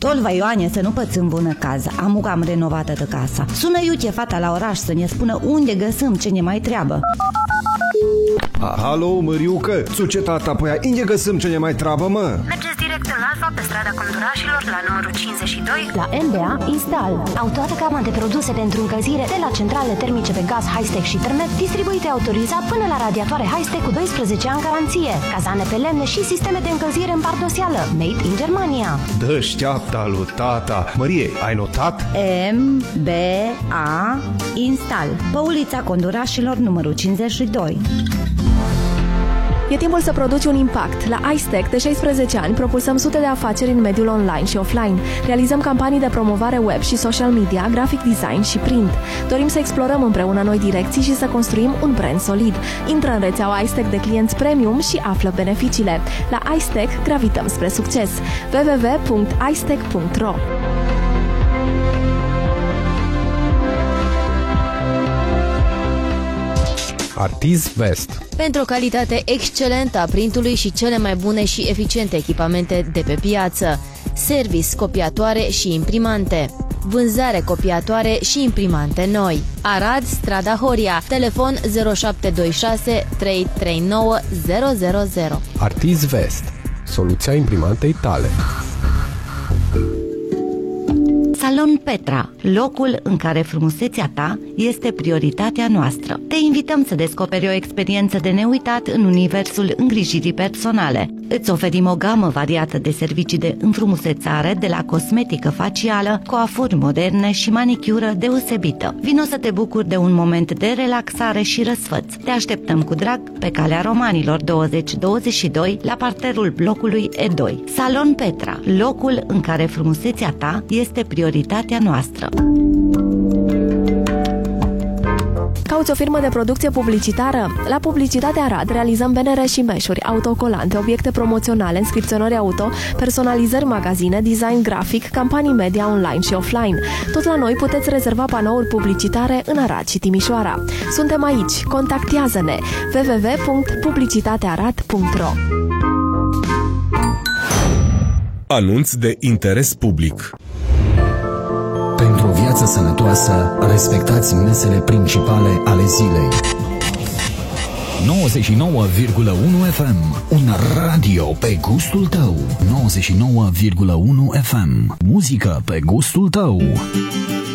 Tolva Ioane să nu păți în bună cază. Am renovată de casa. Sună iuche fata la oraș să ne spună unde găsim ce ne mai treabă. Halo, Măriucă, țuce tata, păi unde găsim ce ne mai treabă, mă? Mergeți direct în Alfa, pe strada Condurașilor, la numărul 52. La MBA Install. Au toată gama de produse pentru încălzire, de la centrale termice pe gaz Hightech și Thermet, distribuite autorizat, până la radiatoare Hightech cu 12 ani garanție, cazane pe lemne și sisteme de încălzire în pardosială, made in Germania. Dă-șteapta lui tata. Mărie, ai notat? MBA Install, pe ulița Condurașilor, numărul 52. E timpul să produci un impact. La iStack, de 16 ani, propulsăm sute de afaceri în mediul online și offline. Realizăm campanii de promovare web și social media, graphic design și print. Dorim să explorăm împreună noi direcții și să construim un brand solid. Intră în rețeaua iStack de clienți premium și află beneficiile. La iStack gravităm spre succes. www.istack.ro. Artiz Vest. Pentru o calitate excelentă a printului și cele mai bune și eficiente echipamente de pe piață. Service, copiatoare și imprimante. Vânzare, copiatoare și imprimante noi. Arad, strada Horia. Telefon 0726 339 000. Artiz Vest. Soluția imprimantei tale. Salon Petra, locul în care frumusețea ta este prioritatea noastră. Te invităm să descoperi o experiență de neuitat în universul îngrijirii personale. Îți oferim o gamă variată de servicii de înfrumusețare, de la cosmetică facială, coafuri moderne și manicură deosebită. Vino să te bucuri de un moment de relaxare și răsfăț. Te așteptăm cu drag pe Calea Romanilor 20-22 la parterul blocului E2. Salon Petra, locul în care frumusețea ta este prioritatea noastră. Cauți o firmă de producție publicitară? La Publicitatea Arad realizăm bannere și meșuri, autocolante, obiecte promoționale, inscripționări auto, personalizări magazine, design grafic, campanii media online și offline. Tot la noi puteți rezerva panouri publicitare în Arad și Timișoara. Suntem aici. Contactează-ne www.publicitatearad.ro. Anunț de interes public. Pentru o viață sănătoasă, respectați mesele principale ale zilei. 99,1 FM. Un radio pe gustul tău. 99,1 FM. Muzică pe gustul tău.